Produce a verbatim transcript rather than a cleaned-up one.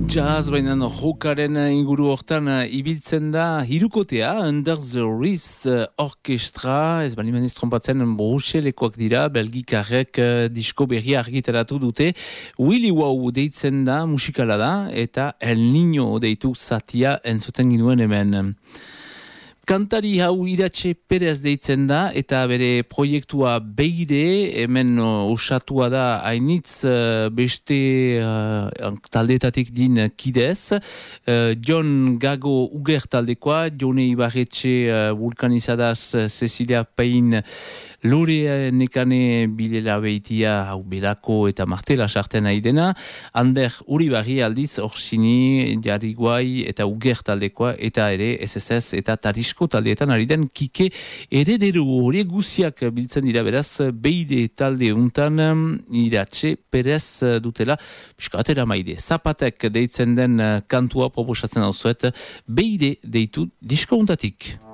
Jazz, baina jokaren inguru hortan ibiltzen da hirukotea, Under the Reefs Orkestra, ez bali maniz trompatzen Bruselekoak dira, belgikarrek disko berria argitaratu dute. Willy Wow deitzen da, musikala da, eta El Niño deitu zatia entzuten ginuen hemen. Kantari hau Iratxe Perez deitzen da, eta bere proiektua Beire, hemen osatua da hainitz uh, beste uh, taldetatik din kidez. Uh, John Gago Uger taldekoa, Jone Ibarretxe uh, Vulkanizadaz, Cecilia Payne, Lore Nekane Bilela Beitia, hau Belako eta Martela sartzen nahi dena, Ander Uribarri aldiz, Orsini, Jariguai eta Uger taldekoa, eta ere S S S eta Tarisko taldeetan ari den Kike Heredero horiek guziak biltzen dira beraz, Beide talde untan Iratxe Perez dutela, piskatera maide. Zapatek deitzen den kantua proposatzen hau zuet, Beide deitu disko untatik.